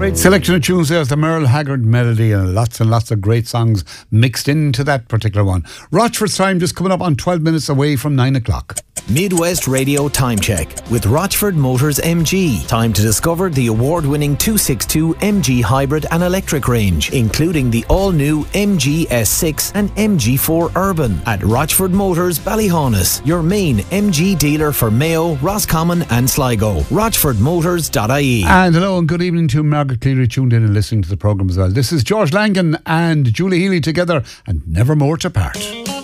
Great selection of tunes there. It's the Merle Haggard melody and lots of great songs mixed into that particular one. Rochford's time just coming up on 12 minutes away from 9 o'clock. Midwest Radio Time Check with Rochford Motors MG. Time to discover the award-winning 262 MG hybrid and electric range, including the all-new MG S6 and MG4 Urban at Rochford Motors Ballyhaunis, your main MG dealer for Mayo, Roscommon and Sligo. RochfordMotors.ie. And hello and good evening to Margaret Cleary, tuned in and listening to the programme as well. This is George Langan and Julie Healy together and Never More to Part.